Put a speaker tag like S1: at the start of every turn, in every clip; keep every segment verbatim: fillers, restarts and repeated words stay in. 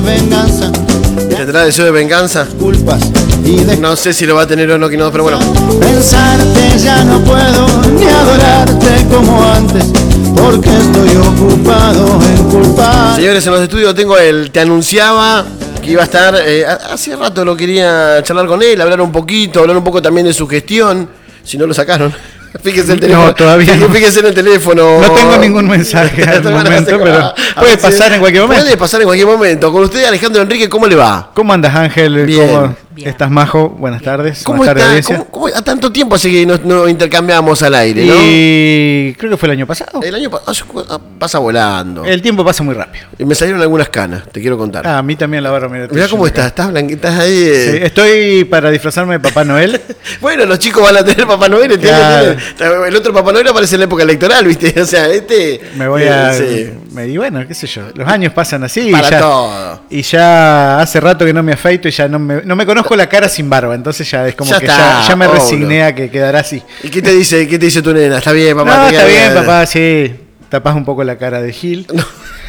S1: venganza.
S2: ¿Tendrá deseo de venganza?
S1: Culpas y de...
S2: No sé si lo va a tener o no, que no, pero bueno.
S1: Pensarte ya no puedo ni adorarte como antes, porque estoy ocupado en culpar.
S2: Señores, en los estudios tengo el... Te anunciaba que iba a estar... Eh, hace rato lo quería charlar con él, hablar un poquito, hablar un poco también de su gestión. Si no lo sacaron. Fíjese el teléfono.
S3: No, todavía no.
S2: Fíjese en el teléfono.
S3: No tengo ningún mensaje al momento, pero puede pasar en cualquier momento.
S2: Puede pasar en cualquier momento. Con usted, Alejandro Enrique, ¿cómo le va?
S3: ¿Cómo andas, Ángel?
S2: Bien.
S3: ¿Cómo
S4: Bien.
S3: estás, Majo? Buenas tardes.
S2: ¿Cómo
S3: Buenas tardes,
S2: está?
S3: audiencia.
S2: ¿Cómo, cómo, a tanto tiempo así que no, no intercambiamos al aire, ¿no?
S3: Y creo que fue el año pasado.
S2: El año pasado pasa volando.
S3: El tiempo pasa muy rápido.
S2: Y me salieron algunas canas, te quiero contar.
S3: Ah, a mí también la barra. Mira,
S2: Mirá cómo estás, estás blanquita, estás ahí.
S3: Sí,
S2: Eh.
S3: estoy para disfrazarme de Papá Noel.
S2: Bueno, los chicos van a tener Papá Noel, ¿entiendes?
S3: Claro.
S2: El otro Papá Noel aparece en la época electoral, ¿viste? O sea, este...
S3: Me voy
S2: eh,
S3: a...
S2: sí.
S3: Me, y bueno, qué sé yo. Los años pasan así.
S2: Para
S3: y ya,
S2: todo.
S3: Y ya hace rato que no me afeito y ya no me, no me conozco la cara sin barba. Entonces ya es como
S2: Ya
S3: que
S2: está,
S3: ya, ya me
S2: obvio.
S3: resigné a que quedará así.
S2: ¿Y qué te dice, qué te dice tu nena? ¿Está bien, papá?
S3: No,
S2: Te
S3: está
S2: queda
S3: bien, papá, sí. Tapás un poco la cara de Gil.
S2: No.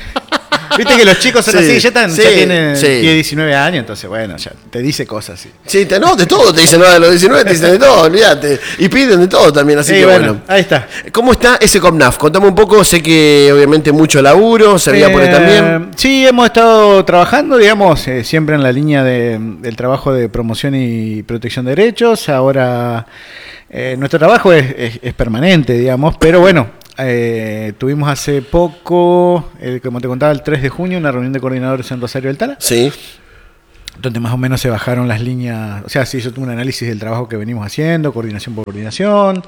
S3: Viste que los chicos son
S2: Sí,
S3: así, ya, están,
S2: sí,
S3: ya tienen
S2: sí.
S3: tiene diecinueve años, entonces bueno, ya te dice cosas así.
S2: Sí, te, no, de todo te dicen, no, de los diecinueve te dicen de todo, olvídate. Y piden de todo también, así
S3: Sí,
S2: que
S3: bueno,
S2: bueno.
S3: ahí está.
S2: ¿Cómo está ese Comnaf? Contame un poco, sé que obviamente mucho laburo, se veía por ahí
S3: Eh,
S2: también.
S3: Sí, hemos estado trabajando, digamos, eh, siempre en la línea de, del trabajo de promoción y protección de derechos. Ahora, eh, nuestro trabajo es, es, es permanente, digamos, pero bueno, eh, tuvimos hace poco, el, como te contaba, el tres de junio, una reunión de coordinadores en Rosario del Tala.
S2: Sí.
S3: Donde más o menos se bajaron las líneas, o sea, se hizo un análisis del trabajo que venimos haciendo, coordinación por coordinación,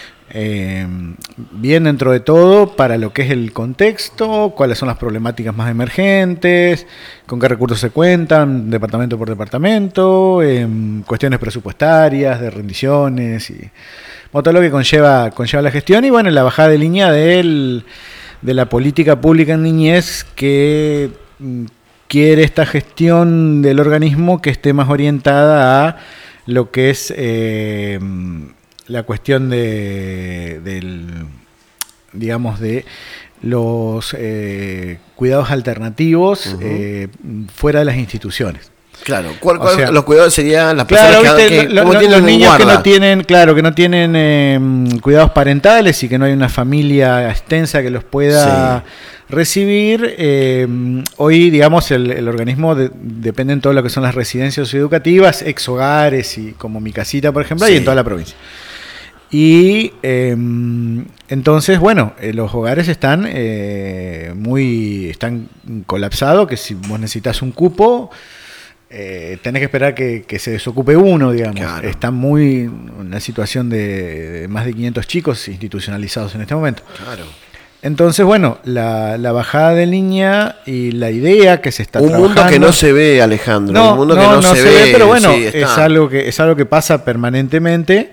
S3: eh, bien dentro de todo para lo que es el contexto, cuáles son las problemáticas más emergentes, con qué recursos se cuentan, departamento por departamento, eh, cuestiones presupuestarias, de rendiciones, y bueno, todo lo que conlleva, conlleva la gestión, y bueno, la bajada de línea del, de la política pública en niñez que... quiere esta gestión del organismo que esté más orientada a lo que es eh, la cuestión de del digamos de los eh, cuidados alternativos uh-huh. eh, fuera de las instituciones.
S2: Claro, ¿cuál, cuál,
S3: o sea,
S2: los cuidados serían las
S3: claro,
S2: personas
S3: ¿viste?
S2: que, que
S3: lo,
S2: ¿cómo
S3: lo,
S2: tienen
S3: los niños
S2: guarda?
S3: que no tienen, claro, que no tienen eh, cuidados parentales y que no hay una familia extensa que los pueda sí. recibir. Eh, hoy, digamos, el, el organismo de, depende en todo lo que son las residencias educativas, ex hogares y como mi casita, por ejemplo, sí. y en toda la provincia. Y eh, entonces, bueno, eh, los hogares están eh, muy, están colapsados, que si vos necesitas un cupo, Eh, tenés que esperar que, que se desocupe uno, digamos. Claro. Está muy en una situación de, de más de quinientos chicos institucionalizados en este momento.
S2: Claro.
S3: Entonces, bueno, la, la bajada de línea y la idea que se está
S2: un
S3: trabajando...
S2: Un mundo que no se ve, Alejandro.
S3: No,
S2: un mundo
S3: no,
S2: que no,
S3: no
S2: se,
S3: se
S2: ve,
S3: ve, pero bueno,
S2: sí,
S3: es, algo que, es algo que pasa permanentemente.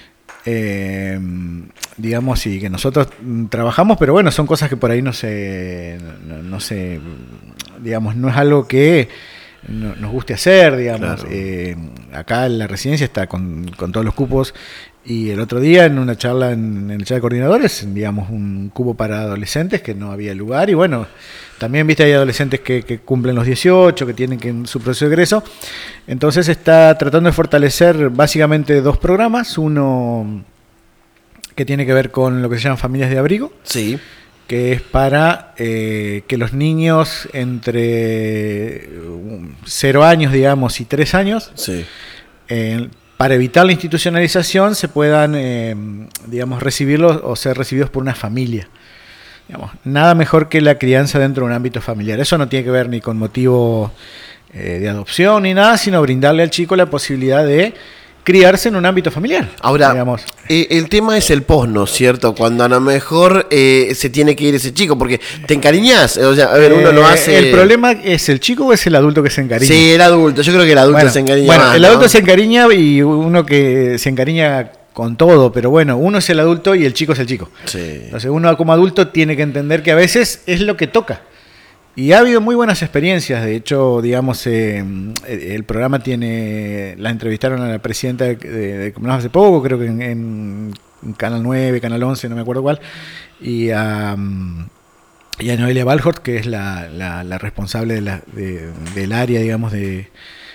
S3: Eh, digamos, y que nosotros trabajamos, pero bueno, son cosas que por ahí no se... No, no se digamos, no es algo que... No, nos guste hacer, digamos. Claro. Eh, acá en la residencia está con, con todos los cupos, y el otro día en una charla en, en el chat de coordinadores, digamos, un cupo para adolescentes que no había lugar, y bueno, también viste hay adolescentes que, que cumplen los dieciocho, que tienen que en su proceso de egreso, entonces está tratando de fortalecer básicamente dos programas, uno que tiene que ver con lo que se llaman familias de abrigo.
S2: Sí.
S3: Que es para eh, que los niños entre cero años, digamos, y tres años,
S2: sí.
S3: eh, para evitar la institucionalización, se puedan, eh, digamos, recibirlos o ser recibidos por una familia. Digamos, nada mejor que la crianza dentro de un ámbito familiar. Eso no tiene que ver ni con motivo eh, de adopción ni nada, sino brindarle al chico la posibilidad de criarse en un ámbito familiar.
S2: Ahora,
S3: digamos.
S2: Eh, el tema es el post, ¿no es cierto? Cuando a lo mejor eh, se tiene que ir ese chico, porque te encariñás. O sea, a ver, uno lo hace...
S3: ¿El problema es el chico o es el adulto que se encariña?
S2: Sí, el adulto. Yo creo que el adulto
S3: bueno,
S2: se encariña
S3: Bueno,
S2: más,
S3: el
S2: ¿no?
S3: adulto se encariña y uno que se encariña con todo, pero bueno, uno es el adulto y el chico es el chico.
S2: Sí.
S3: Entonces uno como adulto tiene que entender que a veces es lo que toca. Y ha habido muy buenas experiencias, de hecho, digamos, eh, el programa tiene, la entrevistaron a la presidenta de, de, de Comnaf hace poco, creo que en, en Canal nueve, Canal once, no me acuerdo cuál, y a, y a Noelia Balhort, que es la, la, la responsable de la, de, del área, digamos, de,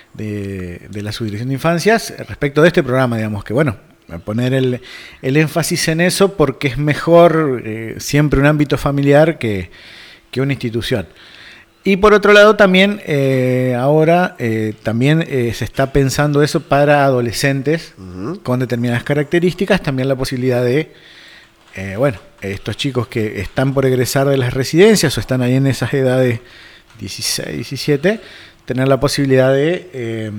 S3: de, de la subdirección de infancias, respecto de este programa, digamos, que bueno, poner el, el énfasis en eso porque es mejor eh, siempre un ámbito familiar que, que una institución. Y por otro lado también, eh, ahora eh, también eh, se está pensando eso para adolescentes uh-huh. con determinadas características, también la posibilidad de, eh, bueno, estos chicos que están por egresar de las residencias o están ahí en esas edades dieciséis, diecisiete, tener la posibilidad de eh,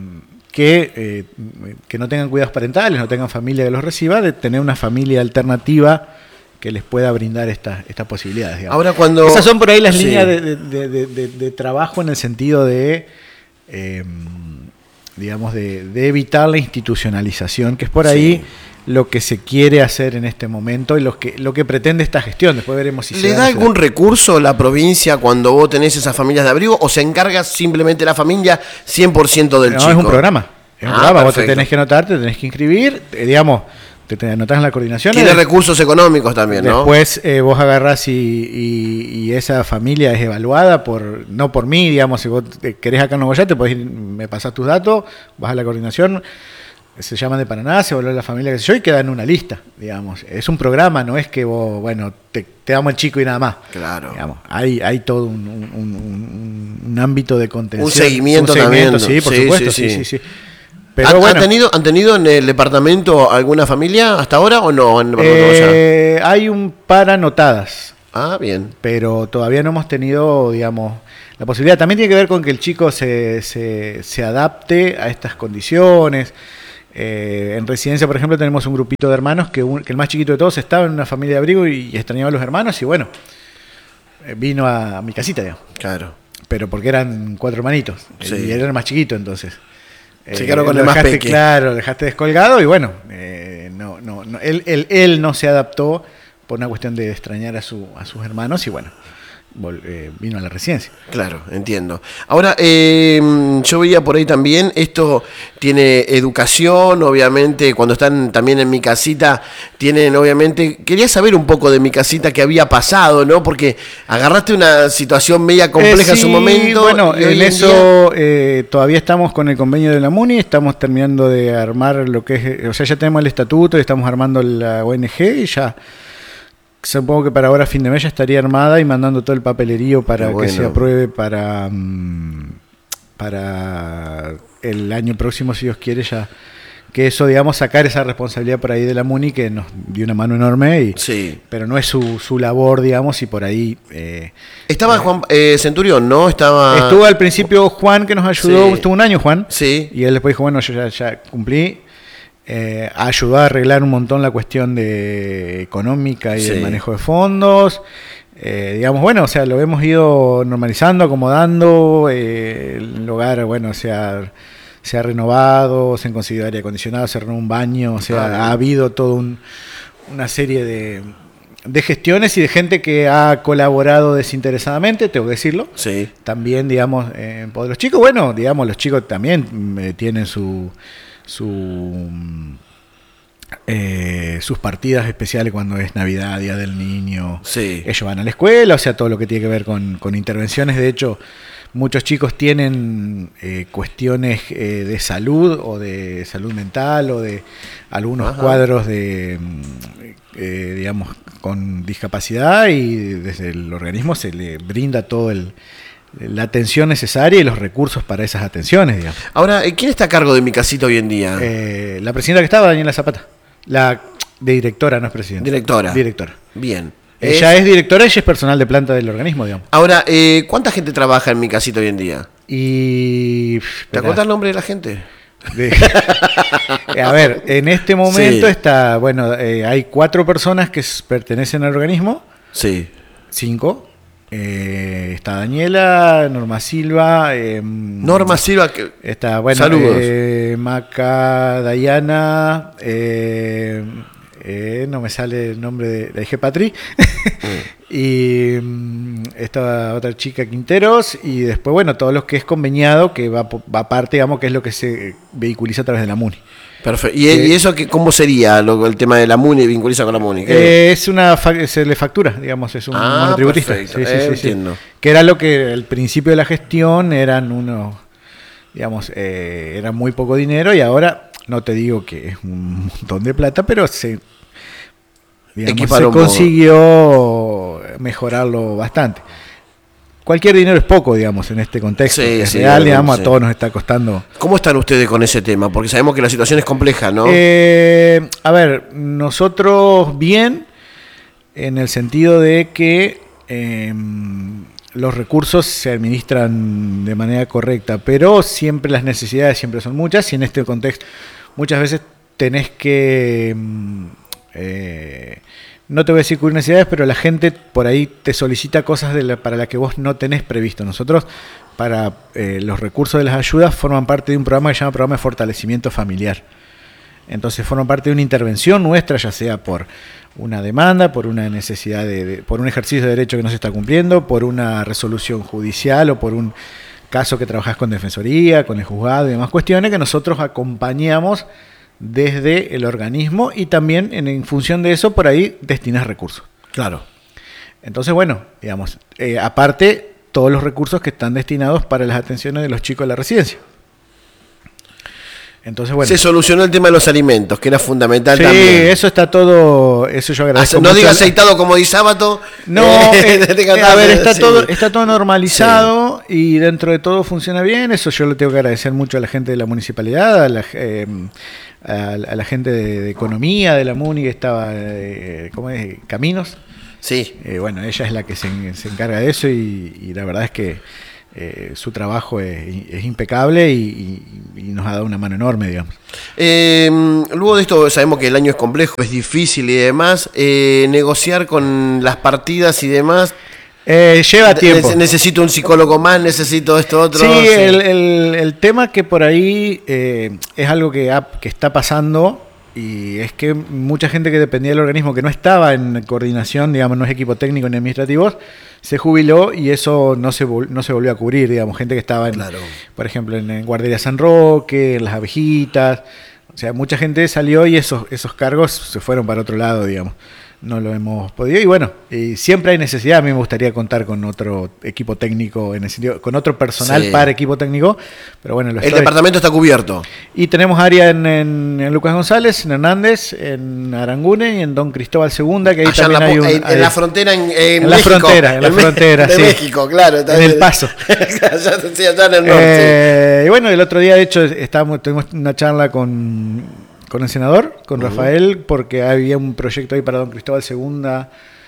S3: que, eh, que no tengan cuidados parentales, no tengan familia que los reciba, de tener una familia alternativa que les pueda brindar estas estas posibilidades. Digamos.
S2: Ahora cuando
S3: esas son por ahí las
S2: sí.
S3: líneas de, de, de, de, de trabajo en el sentido de, eh, digamos, de, de evitar la institucionalización, que es por ahí sí. lo que se quiere hacer en este momento y lo que, lo que pretende esta gestión. Después veremos si se
S2: ¿Le da algún recurso la provincia cuando vos tenés esas familias de abrigo o se encarga simplemente la familia cien por ciento del
S3: no,
S2: chico?
S3: No, es un programa. Es un
S2: ah,
S3: programa.
S2: Vos
S3: te tenés que anotar, te tenés que inscribir, eh, digamos, te, te anotás en la coordinación.
S2: Tiene recursos económicos también, ¿no?
S3: Después eh, vos agarrás y, y, y esa familia es evaluada por, no por mí, digamos, si vos te querés acá en Nuevo te podés ir, me pasás tus datos, vas a la coordinación, se llaman de Paraná, se evalúa la familia que sé yo y queda en una lista, digamos. Es un programa, no es que vos, bueno, te, te damos el chico y nada más.
S2: Claro.
S3: Digamos, hay, hay todo un, un, un, un ámbito de contención.
S2: Un seguimiento,
S3: un seguimiento
S2: también.
S3: Sí, por
S2: sí,
S3: supuesto,
S2: sí,
S3: sí,
S2: sí.
S3: sí, sí. Pero
S2: ¿Han,
S3: bueno,
S2: ¿han, tenido, ¿Han tenido en el departamento alguna familia hasta ahora o no? En
S3: eh, hay un par anotadas.
S2: Ah, bien.
S3: Pero todavía no hemos tenido, digamos, la posibilidad. También tiene que ver con que el chico se, se, se adapte a estas condiciones. Eh, en residencia, por ejemplo, tenemos un grupito de hermanos que, un, que el más chiquito de todos estaba en una familia de abrigo y, y extrañaba a los hermanos y bueno, eh, vino a, a mi casita, digamos.
S2: Claro.
S3: Pero porque eran cuatro hermanitos sí. y él era el más chiquito, entonces.
S2: Se quedaron eh, con el
S3: dejaste,
S2: más pequeño.
S3: Claro, dejaste descolgado y bueno, eh, no, no, no, él, él, él no se adaptó por una cuestión de extrañar a, su, a sus hermanos y bueno, vol, eh, vino a la residencia.
S2: Claro, entiendo. Ahora, eh, yo veía por ahí también, esto tiene educación, obviamente, cuando están también en mi casita, tienen obviamente, quería saber un poco de mi casita qué había pasado, ¿no? Porque agarraste una situación media compleja eh, sí, en su momento.
S3: Bueno,
S2: y
S3: en eso eh, todavía estamos con el convenio de la MUNI, estamos terminando de armar lo que es, o sea, ya tenemos el estatuto y estamos armando la O N G y ya... Supongo que para ahora, fin de mes, ya estaría armada y mandando todo el papelerío para Qué que bueno. se apruebe para, um, para el año próximo, si Dios quiere, ya que eso, digamos, sacar esa responsabilidad por ahí de la MUNI, que nos dio una mano enorme, y,
S2: sí.
S3: pero no es su, su labor, digamos, y por ahí... Eh,
S2: Estaba
S3: eh,
S2: Juan eh, Centurión, ¿no? Estaba
S3: Estuvo al principio Juan, que nos ayudó, sí. estuvo un año Juan,
S2: sí.
S3: y él después dijo, bueno, yo ya, ya cumplí. Eh, ayudó a arreglar un montón la cuestión de económica y sí. del manejo de fondos. Eh, digamos, bueno, o sea, lo hemos ido normalizando, acomodando. Eh, el hogar, bueno, se ha, se ha renovado, se han conseguido aire acondicionado, se renovó un baño, o sea, ah, ha habido toda un, una serie de, de gestiones y de gente que ha colaborado desinteresadamente, tengo que decirlo.
S2: Sí.
S3: También, digamos, eh, por los chicos, bueno, digamos, los chicos también eh, tienen su... Su, eh, sus partidas especiales cuando es Navidad, Día del Niño.
S2: Sí.
S3: Ellos van a la escuela, o sea, todo lo que tiene que ver con, con intervenciones. De hecho, muchos chicos tienen eh, cuestiones eh, de salud o de salud mental o de algunos Ajá. cuadros de, eh, digamos, con discapacidad y desde el organismo se le brinda todo el... la atención necesaria y los recursos para esas atenciones, digamos.
S2: Ahora, ¿quién está a cargo de mi casita hoy en día?
S3: Eh, la presidenta que estaba, Daniela Zapata. La de directora, no es presidenta.
S2: Directora.
S3: Directora.
S2: Bien.
S3: Ella es, es directora y ella es personal de planta del organismo, digamos.
S2: Ahora, eh, ¿cuánta gente trabaja en mi casita hoy en día?
S3: Y...
S2: ¿Te acordás el nombre de la gente?
S3: De, a ver, en este momento sí. está, bueno, eh, hay cuatro personas que pertenecen al organismo.
S2: Sí.
S3: Cinco. Eh, está Daniela, Norma Silva, eh,
S2: Norma Silva, que
S3: está, bueno,
S2: saludos.
S3: Eh, Maca, Dayana, eh, eh, no me sale el nombre de, de G. Patri, mm. y um, esta otra chica Quinteros, y después, bueno, todos los que es conveniado, que va, va aparte, digamos, que es lo que se vehiculiza a través de la MUNI.
S2: Perfecto. ¿Y, eh, ¿y eso que, cómo sería lo, el tema de la MUNI, vinculiza con la MUNI?
S3: Eh, es una se le factura, digamos, es un
S2: ah,
S3: monotributista.
S2: Perfecto.
S3: Sí, sí,
S2: eh,
S3: sí,
S2: entiendo.
S3: Sí. Que era lo que al principio de la gestión eran unos, digamos, eh, era muy poco dinero y ahora no te digo que es un montón de plata, pero se, digamos, se consiguió mejorarlo bastante. Cualquier dinero es poco, digamos, en este contexto.
S2: Sí,
S3: es
S2: sí,
S3: real, digamos,
S2: sí.
S3: A todos nos está costando.
S2: ¿Cómo están ustedes con ese tema? Porque sabemos que la situación es compleja, ¿no?
S3: Eh, a ver, nosotros bien, en el sentido de que eh, los recursos se administran de manera correcta, pero siempre las necesidades siempre son muchas y en este contexto muchas veces tenés que... Eh, no te voy a decir cubrir necesidades, pero la gente por ahí te solicita cosas de la, para las que vos no tenés previsto. Nosotros, para eh, los recursos de las ayudas, forman parte de un programa que se llama Programa de Fortalecimiento Familiar. Entonces forman parte de una intervención nuestra, ya sea por una demanda, por una necesidad, de, de por un ejercicio de derecho que no se está cumpliendo, por una resolución judicial o por un caso que trabajás con Defensoría, con el juzgado y demás cuestiones que nosotros acompañamos desde el organismo y también en, en función de eso por ahí destinas recursos.
S2: Claro.
S3: Entonces, bueno, digamos, eh, aparte todos los recursos que están destinados para las atenciones de los chicos de la residencia. Entonces, bueno.
S2: Se solucionó el tema de los alimentos, que era fundamental
S3: sí,
S2: también.
S3: Sí, eso está todo, eso yo agradezco.
S2: No
S3: mucho.
S2: diga aceitado como di Sábato.
S3: No, eh, eh, a ver, está
S2: sí.
S3: todo, está todo normalizado sí. Y dentro de todo funciona bien. Eso yo le tengo que agradecer mucho a la gente de la municipalidad, a la, eh, a, a la gente de, de economía de la MUNI que estaba, eh, ¿cómo es? Caminos.
S2: Sí.
S3: Eh, bueno, ella es la que se, se encarga de eso y, y la verdad es que Eh, su trabajo es, es impecable y, y, y nos ha dado una mano enorme, digamos.
S2: Eh, luego de esto sabemos que el año es complejo, es difícil y demás. Eh, negociar con las partidas y demás.
S3: Eh, lleva tiempo.
S2: Ne- necesito un psicólogo más, necesito esto otro.
S3: Sí, sí. El, el, el tema que por ahí eh, es algo que, ha, que está pasando. Y es que mucha gente que dependía del organismo, que no estaba en coordinación, digamos, no es equipo técnico ni administrativo, se jubiló y eso no se, no se volvió a cubrir, digamos, gente que estaba, en, claro. por ejemplo, en, en Guardería San Roque, en Las Abejitas, o sea, mucha gente salió y esos, esos cargos se fueron para otro lado, digamos. No lo hemos podido y bueno, y siempre hay necesidad. A mí me gustaría contar con otro equipo técnico, en el sentido, con otro personal sí. para equipo técnico, pero bueno, lo
S2: el departamento está cubierto.
S3: Y tenemos área en, en, en Lucas González, en Hernández, en Arangune y en Don Cristóbal segunda, que ahí
S2: allá
S3: también
S2: en la,
S3: hay un,
S2: en,
S3: hay,
S2: en la frontera en, en,
S3: en
S2: México,
S3: la frontera, en la frontera,
S2: de
S3: sí.
S2: México, claro,
S3: en el Paso.
S2: allá, sí, allá en el norte.
S3: Eh, y bueno, el otro día de hecho estábamos, tuvimos una charla con con el senador, con uh-huh. Rafael, porque había un proyecto ahí para Don Cristóbal segunda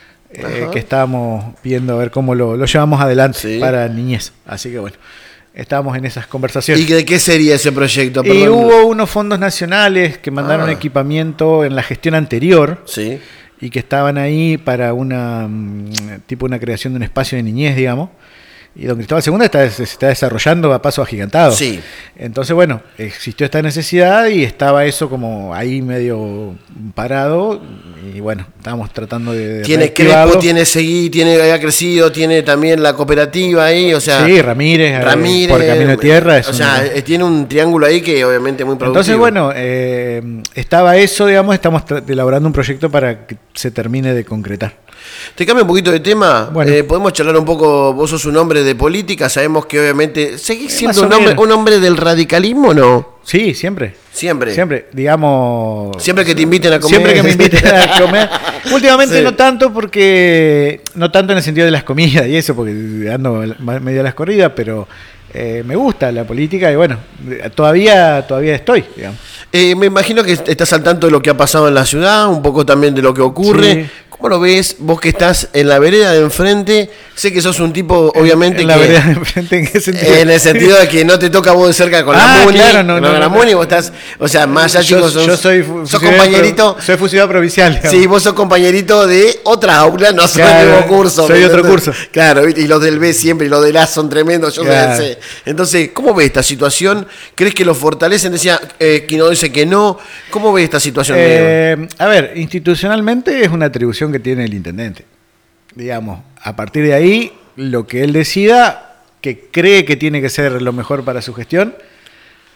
S3: eh, que estábamos viendo a ver cómo lo, lo llevamos adelante sí. para niñez. Así que bueno, estábamos en esas conversaciones.
S2: ¿Y de qué sería ese proyecto?
S3: Perdón. Y hubo unos fondos nacionales que mandaron ah. equipamiento en la gestión anterior
S2: sí.
S3: y que estaban ahí para una tipo una creación de un espacio de niñez, digamos. Y Don Cristóbal segunda está, se está desarrollando a paso agigantado.
S2: Sí.
S3: Entonces, bueno, existió esta necesidad y estaba eso como ahí medio parado. Y bueno, estábamos tratando de. de
S2: tiene Crespo, tiene Seguí, tiene ha crecido, tiene también la cooperativa ahí, o sea.
S3: Sí, Ramírez,
S2: Ramírez
S3: por Camino de Tierra. Es
S2: o sea, un... tiene un triángulo ahí que obviamente es muy productivo.
S3: Entonces, bueno, eh, estaba eso, digamos, estamos elaborando un proyecto para que se termine de concretar.
S2: Te cambio un poquito de tema.
S3: Bueno.
S2: Eh, podemos charlar un poco. Vos sos un hombre de política. Sabemos que obviamente. ¿Seguís siendo un hombre, un hombre del radicalismo o no?
S3: Sí, siempre.
S2: Siempre.
S3: Siempre, digamos.
S2: Siempre que te inviten a comer.
S3: Siempre que me inviten a comer. Últimamente sí. no tanto porque. No tanto en el sentido de las comidas y eso, porque ando medio a las corridas, pero. Eh, me gusta la política y bueno, todavía todavía estoy, digamos.
S2: Eh, me imagino que estás al tanto de lo que ha pasado en la ciudad, un poco también de lo que ocurre. Sí. ¿Cómo lo ves? Vos que estás en la vereda de enfrente, sé que sos un tipo, obviamente,
S3: ¿En la
S2: que,
S3: vereda de enfrente en qué sentido?
S2: En el sentido de que no te toca a vos de cerca con
S3: ah,
S2: la MUNI.
S3: Claro, no, no,
S2: con
S3: no,
S2: la
S3: no,
S2: MUNI,
S3: no.
S2: vos estás, o sea, más allá,
S3: yo,
S2: chicos, sos,
S3: yo soy
S2: sos compañerito.
S3: Soy fusilado provincial. Digamos.
S2: Sí, vos sos compañerito de otra aula, no sos claro, del mismo curso.
S3: Soy otro curso.
S2: Claro, y los del B siempre, y los del A son tremendos, yo
S3: claro.
S2: sé. Entonces, ¿cómo ves esta situación? ¿Crees que lo fortalecen? Decía, eh, Quino dice que no. ¿Cómo ves esta situación?
S3: Eh, a ver, institucionalmente es una atribución que tiene el intendente. Digamos, a partir de ahí, lo que él decida, que cree que tiene que ser lo mejor para su gestión,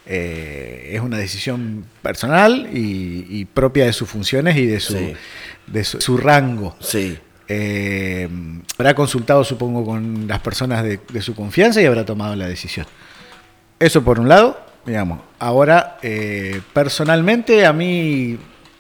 S3: eh, es una decisión personal y, y propia de sus funciones y de su,
S2: Sí.
S3: de su, su rango.
S2: Sí.
S3: Eh, habrá consultado, supongo, con las personas de, de su confianza y habrá tomado la decisión. Eso por un lado, digamos. Ahora, eh, personalmente, a mí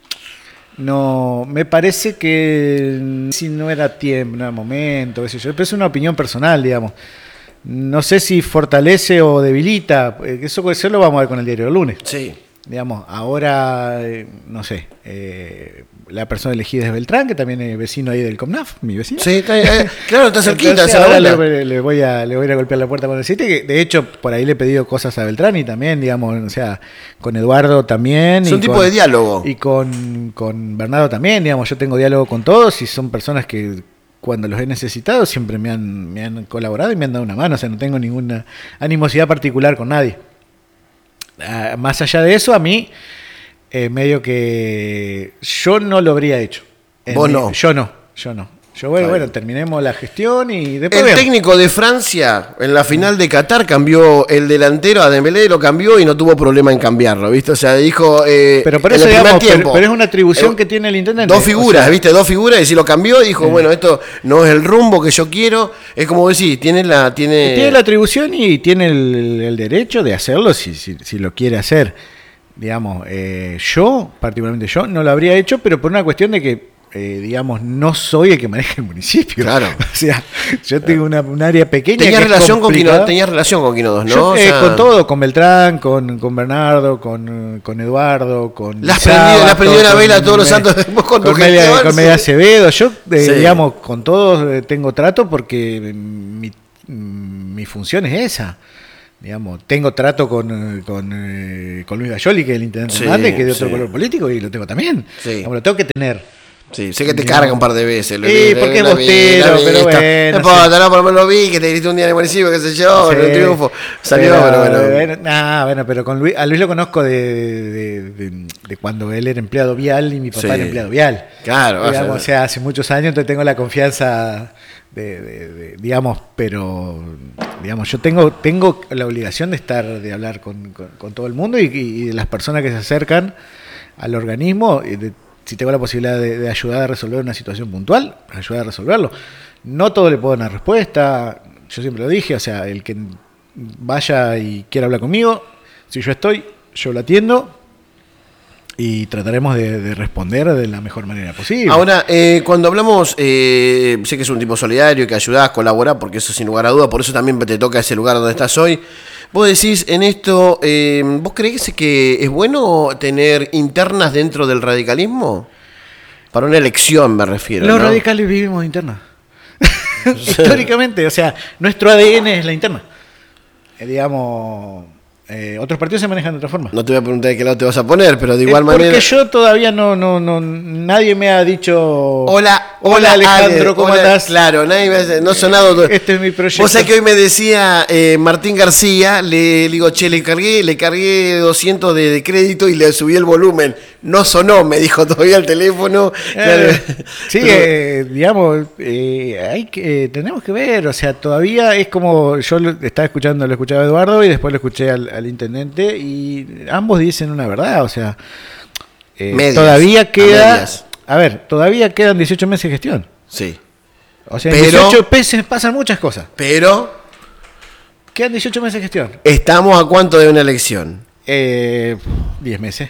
S3: no me parece que si no era tiempo, no era momento, qué sé yo, pero es una opinión personal, digamos. No sé si fortalece o debilita, eso, eso lo vamos a ver con el diario del lunes.
S2: Sí.
S3: Digamos, ahora, eh, no sé, eh, la persona elegida es Beltrán, que también es vecino ahí del Comnaf, mi vecino.
S2: Sí, está, eh, claro, está cerquita.
S3: Entonces,
S2: esa
S3: ahora
S2: vuelta.
S3: le, le voy a, le voy a ir a golpear la puerta con el sitio, que de hecho, por ahí le he pedido cosas a Beltrán y también, digamos, o sea, con Eduardo también.
S2: Es
S3: y
S2: un tipo
S3: con-
S2: de diálogo.
S3: Y con, con Bernardo también, digamos, yo tengo diálogo con todos y son personas que cuando los he necesitado siempre me han, me han colaborado y me han dado una mano, o sea, no tengo ninguna animosidad particular con nadie. Ah, más allá de eso, a mí, eh, medio que yo no lo habría hecho. En
S2: Vos
S3: mi-
S2: no.
S3: Yo no, yo no. Yo, bueno,
S2: Está
S3: bueno,
S2: bien.
S3: terminemos la gestión y después
S2: El
S3: vemos.
S2: técnico de Francia en la final de Qatar cambió el delantero a Dembélé, lo cambió y no tuvo problema en cambiarlo, ¿viste? O sea, dijo eh,
S3: Pero por
S2: en
S3: eso,
S2: el primer
S3: digamos, pero,
S2: tiempo,
S3: pero es una atribución
S2: eh,
S3: que tiene el intendente.
S2: dos
S3: O
S2: figuras,
S3: sea,
S2: ¿viste? Dos figuras y si lo cambió dijo, bueno, esto no es el rumbo que yo quiero, es como decir, tiene la tiene
S3: tiene la atribución y tiene el, el derecho de hacerlo si, si, si lo quiere hacer. Digamos, eh, yo, particularmente yo, no lo habría hecho, pero por una cuestión de que, eh, digamos, no soy el que maneja el municipio.
S2: Claro.
S3: O sea, yo tengo una, un área pequeña.
S2: tenía
S3: que es
S2: relación con
S3: complicada.
S2: Quino, tenía relación con Quino dos, ¿no?
S3: Yo,
S2: O
S3: eh,
S2: sea,
S3: con todo, con Beltrán, con, con Bernardo, con, con Eduardo, con
S2: Le has
S3: Sábato,
S2: prendido- le has prendido una
S3: con
S2: vela a todos los
S3: Me-
S2: santos después con tu
S3: Media,
S2: gestión,
S3: con
S2: sí.
S3: Media Acevedo. Yo, eh,
S2: Sí.
S3: digamos, con todos eh, tengo trato porque mi, mi función es esa. Digamos, tengo trato con, con, eh, con Luis Gayoli, que es el intendente
S2: Sí,
S3: Hernández, que es de otro
S2: sí.
S3: color político, y lo tengo también.
S2: Sí.
S3: Digamos, lo tengo que tener.
S2: Sí, sé que te
S3: Digamos.
S2: carga un par de veces. lo-
S3: Sí,
S2: lo-
S3: porque es
S2: la vi,
S3: bostero,
S2: la vi,
S3: pero
S2: esto.
S3: bueno,
S2: No importa, no, por lo menos lo vi, que te grité un día en el municipio, qué sé yo, en el
S3: Sí.
S2: triunfo. Salió, pero, bueno.
S3: bueno, nah, bueno, pero con Luis, a Luis lo conozco de, de, de- de cuando él era empleado vial y mi papá
S2: Sí.
S3: era empleado vial.
S2: Claro,
S3: Digamos,
S2: o
S3: o
S2: sea,
S3: sea, hace muchos años, entonces tengo la confianza de, de- de- digamos, pero digamos, yo tengo, tengo la obligación de estar, de hablar con, con- con todo el mundo y, y de las personas que se acercan al organismo, y de- si tengo la posibilidad de, de ayudar a resolver una situación puntual, ayudar a resolverlo. No todo le puedo dar una respuesta, yo siempre lo dije, o sea, el que vaya y quiera hablar conmigo, si yo estoy, yo lo atiendo y trataremos de, de responder de la mejor manera posible.
S2: ahora, eh, cuando hablamos, eh, sé que es un tipo solidario, que ayudás, colaborás, porque eso sin lugar a duda, por eso también te toca ese lugar donde estás hoy. Vos decís en esto, eh, ¿vos creés que es bueno tener internas dentro del radicalismo? Para una elección me refiero.
S3: Los
S2: ¿no?
S3: radicales vivimos de interna. Históricamente, o sea, nuestro A D N es la interna. Eh, digamos, eh, otros partidos se manejan de otra forma.
S2: No te voy a preguntar de qué lado te vas a poner, pero de igual
S3: Eh, porque
S2: manera.
S3: yo todavía no, no, no, nadie me ha dicho.
S2: Hola,
S3: hola Alejandro, ¿cómo
S2: hola,
S3: estás?
S2: Claro, nadie me hace- no ha sonado todo.
S3: Este es mi proyecto.
S2: Vos sabés que hoy me decía eh, Martín García, le, le digo, che, le cargué, le cargué doscientos de, de crédito y le subí el volumen. No sonó, me dijo todavía el teléfono. Claro.
S3: Eh, sí,
S2: Pero-
S3: eh, digamos, eh, hay que, eh, tenemos que ver, o sea, todavía es como, yo lo estaba escuchando, lo escuchaba a Eduardo y después lo escuché al, al intendente y ambos dicen una verdad, o sea, eh,
S2: Medias,
S3: todavía
S2: a
S3: queda,
S2: medias.
S3: a, ver, todavía quedan dieciocho meses de gestión,
S2: Sí.
S3: o sea, en
S2: Pero-
S3: dieciocho meses pasan muchas cosas,
S2: Pero
S3: quedan dieciocho meses de gestión,
S2: estamos a cuánto de una elección.
S3: eh, diez meses,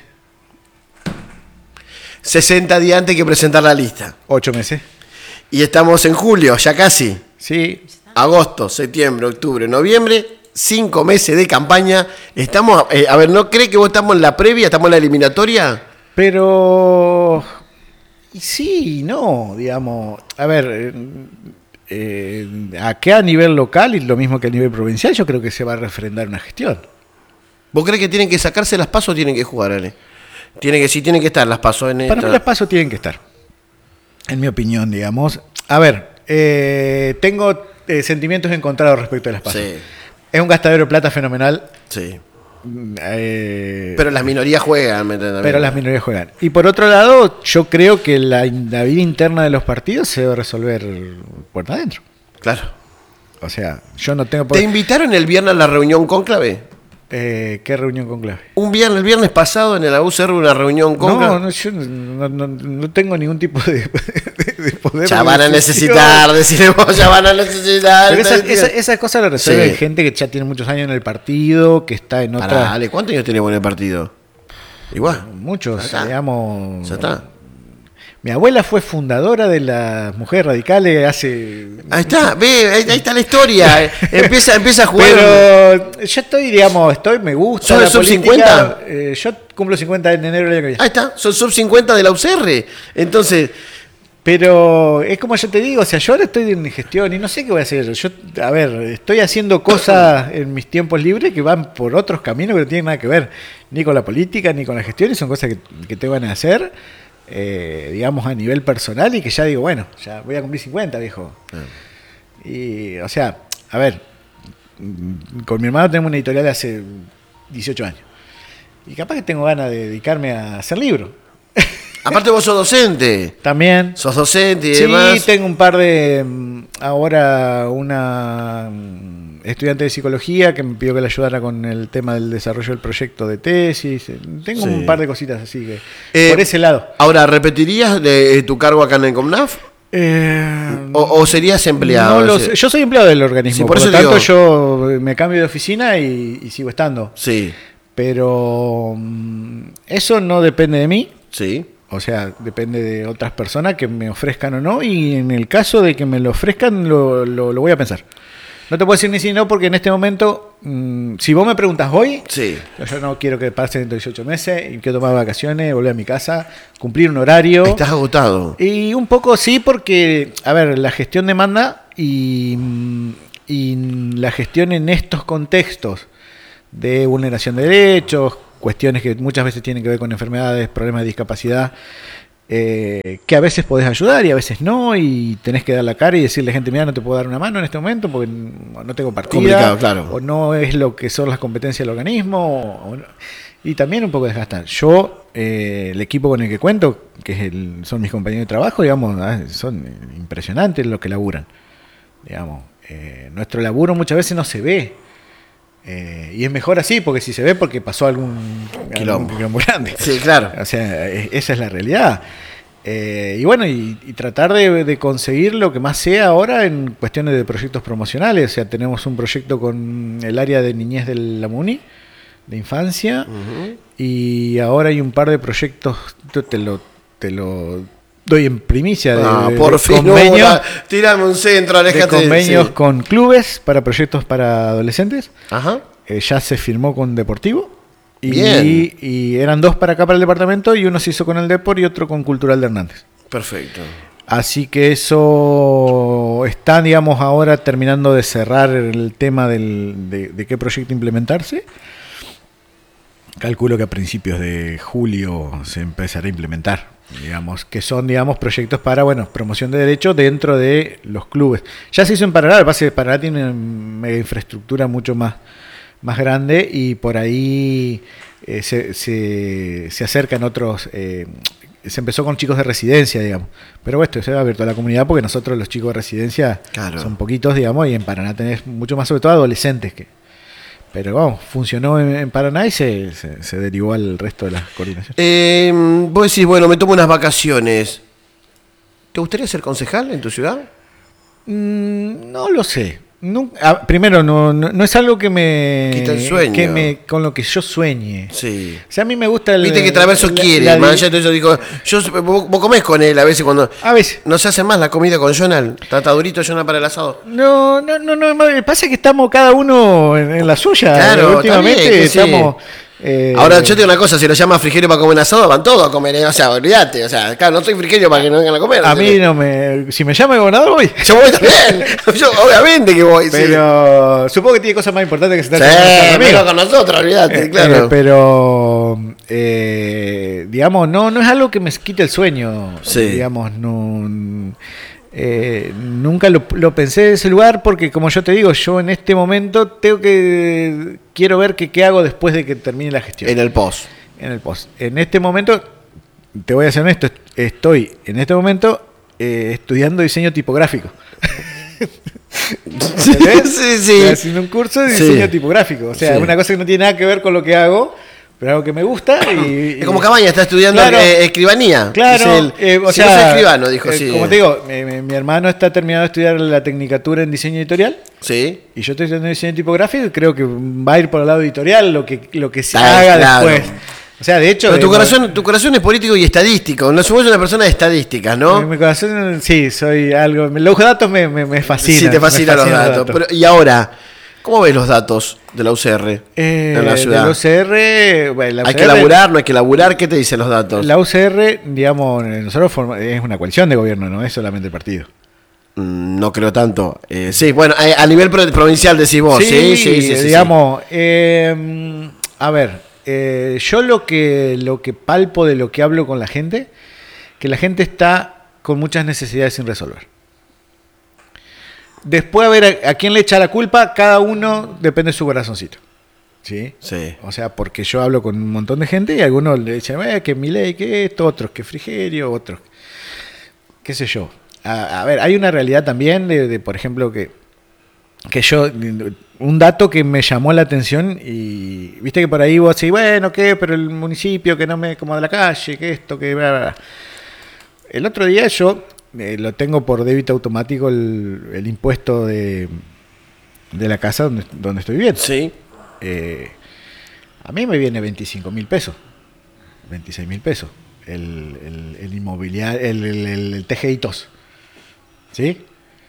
S2: sesenta días antes que presentar la lista.
S3: ocho meses,
S2: Y estamos en julio, ya casi.
S3: sí,
S2: Agosto, septiembre, octubre, noviembre, cinco meses de campaña. Estamos, eh, a ver, ¿no cree que vos estamos en la previa, estamos en la eliminatoria?
S3: pero y sí, y no, digamos, a ver, eh, eh, acá a nivel local y lo mismo que a nivel provincial, yo creo que se va a refrendar una gestión.
S2: ¿Vos crees que tienen que sacarse las pasos o tienen que jugar, Ale? Tiene que, sí, tienen que estar las pasos en
S3: Para
S2: esta.
S3: mí los pasos tienen que estar, en mi opinión, digamos. A ver, eh, tengo eh, sentimientos encontrados respecto a las pasos.
S2: Sí,
S3: Es un gastadero de plata fenomenal,
S2: sí.
S3: eh,
S2: Pero las minorías juegan, ¿me entendés?
S3: pero las minorías juegan. Y por otro lado, yo creo que la, la vida interna de los partidos se debe resolver puerta adentro.
S2: Claro.
S3: O sea, yo no tengo por...
S2: ¿Te invitaron el viernes a la reunión cónclave?
S3: Eh, ¿Qué reunión con clave?
S2: Un viernes, el viernes pasado en el A U C R una reunión con
S3: No, no, yo no, no, no tengo ningún tipo de, de, de poder.
S2: Ya van a necesitar, decimos, ya van a necesitar.
S3: Pero esa, esa, esas cosas las resuelven
S2: Sí.
S3: gente que ya tiene muchos años en el partido, que está en otra.
S2: Pará, Ale, ¿cuántos años tenemos en el partido? Igual.
S3: Muchos,
S2: Ya está.
S3: digamos.
S2: Ya está.
S3: Mi abuela fue fundadora de las Mujeres Radicales hace.
S2: Ahí está, ve, ahí, ahí está la historia. empieza, empieza a jugar.
S3: Pero yo estoy, digamos, estoy, me gusta.
S2: ¿Sos
S3: la
S2: de sub
S3: política.
S2: cincuenta?
S3: Eh, yo cumplo cincuenta en enero del año que viene.
S2: Ahí está, son sub cincuenta de la U C R. Entonces,
S3: Pero es como yo te digo, o sea, yo ahora estoy en gestión y no sé qué voy a hacer. Yo, a ver, estoy haciendo cosas en mis tiempos libres que van por otros caminos que no tienen nada que ver ni con la política ni con la gestión, y son cosas que, que te van a hacer, eh, digamos, a nivel personal, y que ya digo, bueno, ya voy a cumplir cincuenta, viejo. Y, o sea, a ver, con mi hermano tenemos una editorial hace dieciocho años. Y capaz que tengo ganas de dedicarme a hacer libros.
S2: aparte vos sos docente.
S3: También.
S2: Sos docente y
S3: Sí,
S2: demás.
S3: tengo un par de... mm, Ahora una mm, estudiante de psicología que me pidió que le ayudara con el tema del desarrollo del proyecto de tesis. Tengo
S2: Sí.
S3: un par de cositas así que...
S2: Eh,
S3: por ese lado.
S2: Ahora, ¿repetirías de, tu cargo acá en el COMNAF?
S3: Eh,
S2: ¿O, o serías empleado?
S3: no lo
S2: O sea,
S3: sé. Yo soy empleado del organismo,
S2: Sí, por
S3: por,
S2: eso
S3: lo tanto
S2: digo-
S3: yo me cambio de oficina y, y sigo estando.
S2: Sí,
S3: Pero mm, eso no depende de mí.
S2: sí.
S3: O sea, depende de otras personas que me ofrezcan o no, y en el caso de que me lo ofrezcan, lo, lo, lo voy a pensar. No te puedo decir ni si no, porque en este momento, mmm, si vos me preguntas hoy,
S2: Sí.
S3: yo no quiero que pasen dieciocho meses y quiero tomar vacaciones, volver a mi casa, cumplir un horario.
S2: Estás agotado.
S3: Y un poco sí, porque, a ver, la gestión demanda y, mm, y la gestión en estos contextos de vulneración de derechos, cuestiones que muchas veces tienen que ver con enfermedades, problemas de discapacidad, eh, que a veces podés ayudar y a veces no, y tenés que dar la cara y decirle a la gente, mira, no te puedo dar una mano en este momento porque no tengo partida,
S2: Complicado, claro.
S3: o no es lo que son las competencias del organismo, o no. Y también un poco desgastar. Yo, eh, el equipo con el que cuento, que es el, son mis compañeros de trabajo, digamos, ah, son impresionantes los que laburan. Digamos, eh, nuestro laburo muchas veces no se ve. Eh, y es mejor así, porque si se ve, porque pasó algún
S2: Quilombo.
S3: algún quilombo grande.
S2: Sí, claro.
S3: O sea, es- esa es la realidad. Eh, y bueno, y, y tratar de, de conseguir lo que más sea ahora en cuestiones de proyectos promocionales. O sea, tenemos un proyecto con el área de niñez de la MUNI, de infancia,
S2: Ujú.
S3: y ahora hay un par de proyectos, te te lo, te lo doy en primicia, de,
S2: Ah,
S3: de-
S2: por
S3: de
S2: fin,
S3: convenios,
S2: no, tirame un centro,
S3: de
S2: alejate.
S3: convenios
S2: sí.
S3: con clubes para proyectos para adolescentes.
S2: Ajá.
S3: Eh, ya se firmó con Deportivo. Y,
S2: Bien.
S3: y eran dos para acá para el departamento, y uno se hizo con el Depor y otro con Cultural de Hernández.
S2: Perfecto.
S3: Así que eso está, digamos, ahora terminando de cerrar el tema del, de, de qué proyecto implementarse. Calculo que a principios de julio se empezará a implementar, digamos, que son, digamos, proyectos para, bueno, promoción de derechos dentro de los clubes. Ya se hizo en Paraná, el base de Paraná tiene una mega infraestructura mucho más, más grande, y por ahí eh, se, se, se acercan otros, eh, se empezó con chicos de residencia, digamos, pero esto se ha abierto a la comunidad porque nosotros los chicos de residencia
S2: Claro.
S3: son poquitos, digamos, y en Paraná tenés mucho más, sobre todo adolescentes que... Pero vamos, funcionó en, en Paraná y se, se, se derivó al resto de las coordinaciones.
S2: Eh, vos decís, bueno, me tomo unas vacaciones. ¿Te gustaría ser concejal en tu ciudad?
S3: Mm, no lo sé. Nunca- ah, primero, no, no, no es algo que me,
S2: Quita el sueño.
S3: que me con lo que yo sueñe.
S2: Sí.
S3: O sea, a mí me gusta el...
S2: Viste que Traverso
S3: la-
S2: quiere,
S3: la-
S2: más allá de eso digo, yo, vos, vos comés con él a veces cuando
S3: A veces.
S2: no se hace más la comida con Jonal, está está durito Jonal para el asado.
S3: No, no, no, no. ma- Pasa que estamos cada uno en, en la suya.
S2: Claro,
S3: últimamente
S2: está bien, que sí.
S3: estamos... eh,
S2: Ahora yo te digo una cosa, si lo llamas frigerio para comer asado, van todos a comer, ¿eh? O sea, olvídate, o sea, claro, no soy frigerio para que no vengan a comer.
S3: a
S2: o sea,
S3: mí no me... Si me llama el gobernador, voy.
S2: Yo voy también, yo obviamente que voy, sí.
S3: Pero supongo que tiene cosas más importantes que se están
S2: Sí, vengo con nosotros, olvídate,
S3: Eh,
S2: claro.
S3: eh, pero, eh, digamos, no, no es algo que me quite el sueño.
S2: Sí.
S3: Digamos, no, eh, nunca lo, lo pensé de ese lugar porque, como yo te digo, yo en este momento tengo que quiero ver que, qué hago después de que termine la gestión.
S2: En el post.
S3: En el post. En este momento, te voy a ser honesto, estoy en este momento eh, estudiando diseño tipográfico. ¿Entendés?
S2: Sí, sí.
S3: Estoy haciendo un curso de diseño
S2: Sí.
S3: tipográfico. O sea,
S2: Sí.
S3: una cosa que no tiene nada que ver con lo que hago, pero algo que me gusta. Y,
S2: Es como Cabaña, está estudiando
S3: Claro.
S2: eh, escribanía.
S3: Claro,
S2: Dice él,
S3: eh, o
S2: si
S3: sea,
S2: no soy escribano, dijo,
S3: eh,
S2: sí.
S3: como te digo, mi, mi- mi hermano está terminando de estudiar la tecnicatura en diseño editorial
S2: Sí.
S3: y yo estoy estudiando diseño tipográfico y creo que va a ir por el lado editorial lo que, lo que se
S2: Ah,
S3: haga
S2: claro.
S3: después. O sea, de hecho...
S2: Pero tu
S3: eh,
S2: corazón, tu corazón es político y estadístico. No somos una persona de estadísticas, ¿no?
S3: En mi corazón, sí, soy algo... Los datos me, me, me fascinan.
S2: Sí, te
S3: me
S2: fascinan los
S3: fascinan
S2: datos. Pero, y ahora, ¿cómo ves los datos de la U C R
S3: Eh,
S2: en la ciudad?
S3: de la U C R, bueno, la
S2: ¿Hay
S3: U C
S2: que
S3: R
S2: laburar? ¿No hay que laburar? ¿Qué te dicen los datos?
S3: La U C R, digamos, nosotros forma- es una coalición de gobierno, no es solamente el partido.
S2: Mm, No creo tanto. Eh, sí, bueno, a, a nivel pro- provincial decís vos. Sí, sí, sí. sí, sí.
S3: digamos, eh, a ver, eh, yo lo que, lo que palpo de lo que hablo con la gente, que la gente está con muchas necesidades sin resolver. Después, a ver, a, a quién le echa la culpa, cada uno depende de su corazoncito. ¿Sí?
S2: Sí.
S3: O sea, porque yo hablo con un montón de gente y algunos le dicen, eh, que Milei, que esto, otros que Frigerio, otros, qué sé yo. A, a ver, hay una realidad también de, de, por ejemplo, que, que yo, un dato que me llamó la atención y viste que por ahí vos decís, bueno, ¿qué? Pero el municipio que no me como de la calle, que esto, que bla, bla, bla. El otro día yo eh, lo tengo por débito automático el, el impuesto de, de la casa donde, donde estoy viviendo.
S2: Sí.
S3: Eh, a mí me viene veinticinco mil pesos, veintiséis mil pesos, el, el, el inmobiliario, el, el, el, el T G I T O S. ¿Sí?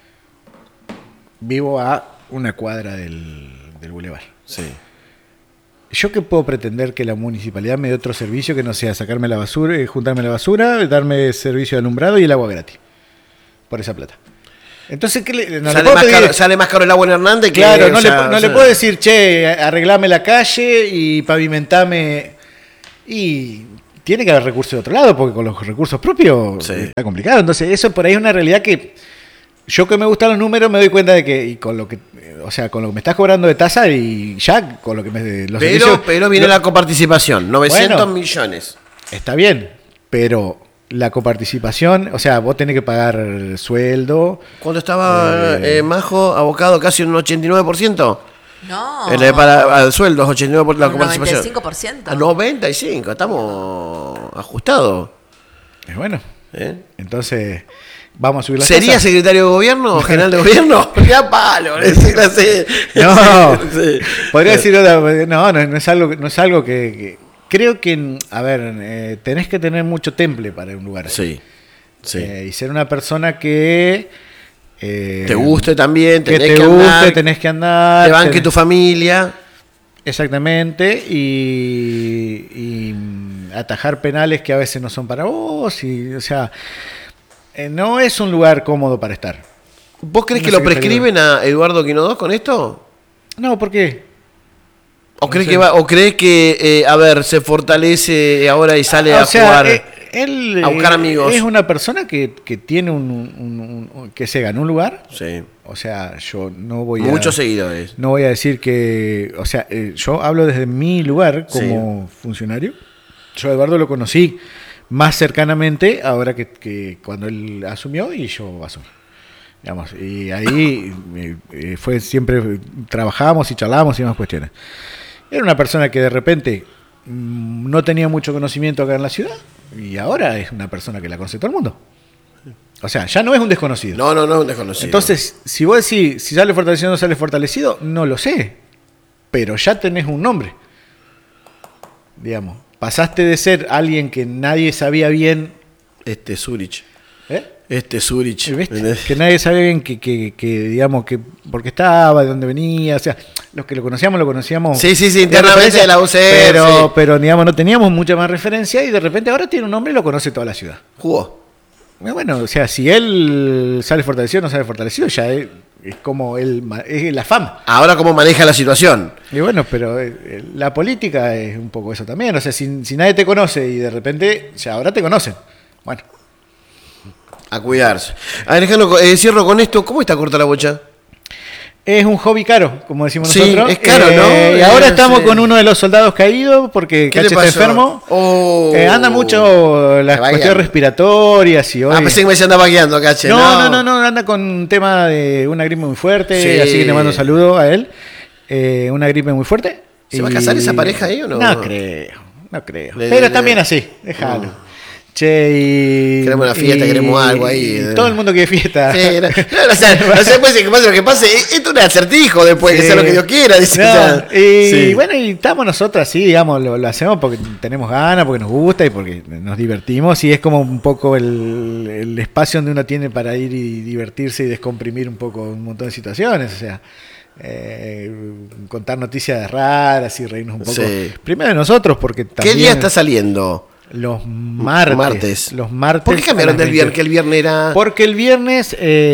S3: Vivo a una cuadra del, del bulevar.
S2: Sí.
S3: ¿Yo qué puedo pretender que la municipalidad me dé otro servicio que no sea sacarme la basura, eh, juntarme la basura, darme servicio de alumbrado y el agua gratis? Por esa plata. Entonces, ¿qué le, no le
S2: sale,
S3: puedo
S2: más
S3: pedir?
S2: caro, sale más caro el agua en Hernández que...
S3: Claro, no,
S2: o sea,
S3: le, no
S2: o
S3: le
S2: sea,
S3: puedo decir, che, arreglame la calle y pavimentame. Y tiene que haber recursos de otro lado, porque con los recursos propios
S2: Sí.
S3: está complicado. Entonces, eso por ahí es una realidad que yo que me gustan los números me doy cuenta de que, y con lo que, o sea, con lo que me estás cobrando de tasa y ya con lo que me... Los
S2: Pero,
S3: servicios-
S2: pero viene
S3: lo-
S2: la coparticipación, novecientos
S3: Bueno.
S2: millones.
S3: Está bien, pero la coparticipación, o sea, vos tenés que pagar sueldo.
S2: Cuando estaba
S3: Eh.
S2: eh, Majo abocado casi un ochenta y nueve por ciento.
S4: No.
S2: El de para al sueldo, ochenta y nueve por ciento la
S4: Un
S2: coparticipación.
S4: noventa y cinco por ciento.
S2: A noventa y cinco, estamos ajustados.
S3: Es bueno.
S2: ¿eh?
S3: Entonces, vamos a subir la
S2: ¿Sería
S3: tasa.
S2: secretario de gobierno o general de gobierno? Ya palo, decir así.
S3: No,
S2: Sí.
S3: podría decir otra, no, no, no es algo, no es algo que, que- creo que, a ver, eh, tenés que tener mucho temple para un lugar así.
S2: Sí, sí.
S3: Eh, y ser una persona que eh,
S2: Te guste también,
S3: que
S2: tenés
S3: te
S2: que
S3: guste,
S2: andar,
S3: tenés que andar,
S2: te banque
S3: tenés-
S2: tu familia.
S3: exactamente, y, y mm, atajar penales que a veces no son para vos, y, o sea, eh, no es un lugar cómodo para estar.
S2: ¿Vos crees
S3: No
S2: que
S3: sé
S2: lo
S3: qué
S2: prescriben a Eduardo Quinodó con esto?
S3: No, ¿por qué?
S2: ¿O
S3: No
S2: crees
S3: sé.
S2: que va, o crees que eh, a ver, se fortalece ahora y sale
S3: Ah,
S2: a
S3: o sea,
S2: jugar?
S3: eh, él
S2: a buscar
S3: eh,
S2: amigos.
S3: es una persona que, que tiene un, un- un- que se ganó un lugar.
S2: Sí.
S3: O sea, yo no voy a
S2: Muchos seguidores.
S3: no voy a decir que, o sea, eh, yo hablo desde mi lugar como funcionario. Yo a Eduardo lo conocí más cercanamente ahora que, que cuando él asumió y yo asumí. Digamos, y ahí eh, eh, fue siempre trabajábamos y charlábamos y demás cuestiones. Era una persona que de repente mm, no tenía mucho conocimiento acá en la ciudad y ahora es una persona que la conoce todo el mundo. O sea, ya no es un desconocido.
S2: No, no, no, un desconocido.
S3: Entonces, si vos decís si sale fortalecido o no sale fortalecido, no lo sé. Pero ya tenés un nombre. Digamos, pasaste de ser alguien que nadie sabía bien.
S2: Este Zurich.
S3: ¿Eh?
S2: Este Zurich.
S3: ¿Viste?
S2: ¿entendés?
S3: Que nadie sabía bien que, que, que, digamos, que por qué estaba, de dónde venía. O sea, los que lo conocíamos, lo conocíamos.
S2: Sí, sí, sí,
S3: de
S2: internamente
S3: referencia,
S2: de la U C R,
S3: Pero,
S2: sí.
S3: pero, digamos, no teníamos mucha más referencia y de repente ahora tiene un nombre y lo conoce toda la ciudad.
S2: Jugó.
S3: Y bueno, o sea, si él sale fortalecido o no sale fortalecido, ya es, es como él, ma- es la fama.
S2: Ahora cómo maneja la situación.
S3: Y bueno, pero eh, eh, la política es un poco eso también. O sea, si, si nadie te conoce y de repente, ya ahora te conocen. Bueno,
S2: A cuidarse. Alejandro, eh, cierro con esto. ¿Cómo está corta la bocha?
S3: Es un hobby caro, como decimos
S2: Sí,
S3: nosotros.
S2: es caro,
S3: Eh,
S2: ¿no?
S3: Y ahora
S2: Eh,
S3: estamos
S2: sí.
S3: con uno de los soldados caídos porque
S2: ¿Qué le
S3: Cache está
S2: pasó?
S3: enfermo.
S2: Oh.
S3: Eh, anda mucho las
S2: Se va
S3: cuestiones
S2: guiando.
S3: respiratorias y hoy...
S2: Ah, pensé que me se andaba guiando, caché.
S3: no, no, no, no, anda con un tema de una gripe muy fuerte,
S2: Sí.
S3: así que le mando un saludo a él. Eh, una gripe muy fuerte.
S2: ¿Se va a casar esa pareja ahí o no?
S3: No creo, no creo.
S2: Le-
S3: Pero
S2: le-
S3: también así, déjalo.
S2: Mm.
S3: Che, y...
S2: Queremos una fiesta,
S3: y-
S2: queremos algo ahí.
S3: y todo el mundo quiere fiesta.
S2: Sí, no, no, o sea, no sé, pues, que pase lo que pase, esto es un acertijo después, que
S3: Sí.
S2: sea lo que Dios quiera, dice.
S3: No,
S2: ya.
S3: y
S2: Sí.
S3: bueno, y estamos nosotros así, digamos, lo, lo hacemos porque tenemos ganas, porque nos gusta y porque nos divertimos y es como un poco el, el espacio donde uno tiene para ir y divertirse y descomprimir un poco un montón de situaciones, o sea, eh, contar noticias raras y reírnos un poco.
S2: Sí.
S3: Primero de nosotros, porque
S2: ¿Qué
S3: también
S2: día está saliendo?
S3: los martes,
S2: Martes.
S3: los martes.
S2: ¿Por qué cambiaron
S3: a las
S2: del viernes?
S3: veinte.
S2: Que el viernes era.
S3: Porque el viernes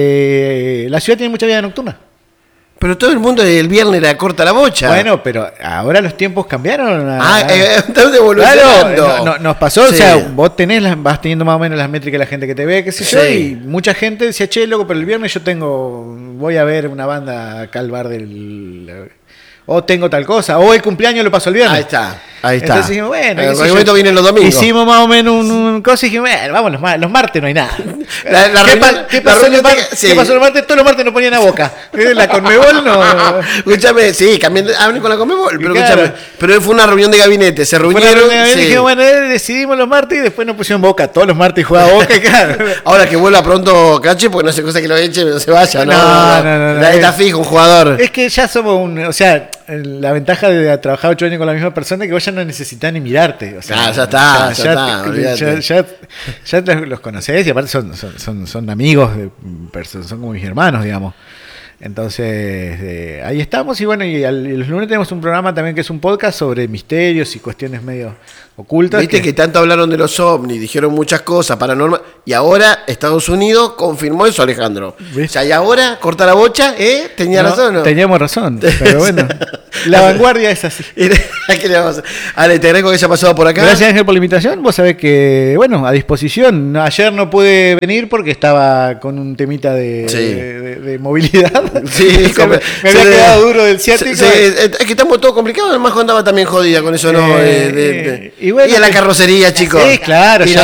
S3: eh, la ciudad tiene mucha vida nocturna.
S2: Pero todo el mundo el viernes era corta la bocha.
S3: Bueno, pero ahora los tiempos cambiaron.
S2: Ah, eh, están
S3: Claro,
S2: evolucionando.
S3: no- no- nos pasó,
S2: Sí.
S3: o sea, vos tenés las, vas teniendo más o menos las métricas de la gente que te ve, qué sé yo,
S2: Sí.
S3: y mucha gente decía, che, loco, pero el viernes yo tengo, voy a ver una banda acá al bar del... O tengo tal cosa, o el cumpleaños lo paso el viernes.
S2: Ahí está, ahí está.
S3: Entonces dijimos, bueno,
S2: En
S3: qué sé
S2: cualquier
S3: yo.
S2: momento vienen los domingos.
S3: Hicimos más o menos un, un cosa y dijimos, bueno, vamos, los, mar- los martes no hay nada.
S2: La- la
S3: ¿Qué,
S2: reunión-
S3: pa- qué
S2: la
S3: pasó
S2: reunión
S3: los mar-
S2: te- sí.
S3: ¿Qué pasó los martes? Todos los martes nos ponían a Boca. Eh, La Conmebol no...
S2: Escúchame, sí, cambian, hablen con la Conmebol, pero
S3: Claro.
S2: escúchame, pero fue una reunión de gabinete, se
S3: Fue la
S2: reunieron.
S3: reunión y
S2: sí.
S3: dijimos, bueno, eh, decidimos los martes y después nos pusieron Boca. Todos los martes jugaba Boca y claro.
S2: Ahora que vuelva pronto Cache, porque no hace cosa que lo eche, no se vaya, ¿no?
S3: No, no, no, no.
S2: Ahí está fijo un jugador.
S3: Es que ya somos un. O sea, la ventaja de trabajar ocho años con la misma persona es que vos ya no necesitas ni mirarte. O sea,
S2: Ah, ya está, ya está,
S3: te-
S2: olvídate.
S3: ya, ya- ya los- los conocés y aparte son, son, son, son amigos, de personas, son como mis hermanos, digamos. Entonces, eh, ahí estamos y bueno, y, al- y los lunes tenemos un programa también que es un podcast sobre misterios y cuestiones medio ocultas.
S2: Viste que tanto hablaron de los ovnis, dijeron muchas cosas, paranormal, y ahora Estados Unidos confirmó eso, Alejandro.
S3: ¿Viste?
S2: O sea, y ahora, corta la bocha, ¿eh? Tenía
S3: No,
S2: razón, ¿no?
S3: Teníamos razón, pero bueno, la vanguardia es así.
S2: ¿Qué le vamos a hacer? Ale, te agradezco que haya pasado por acá.
S3: Gracias Ángel por la invitación, vos sabés que, bueno, a disposición. Ayer no pude venir porque estaba con un temita de,
S2: Sí.
S3: de, de- de movilidad.
S2: Sí,
S3: Se me,
S2: como-
S3: me había
S2: se le-
S3: quedado duro del ciático.
S2: Sí, es que estamos todos complicados, además andaba también jodida con eso, ¿no?
S3: Eh,
S2: De- de- de-
S3: y bueno,
S2: y a la
S3: que-
S2: carrocería, chicos.
S3: Sí, claro,
S2: Y
S3: ya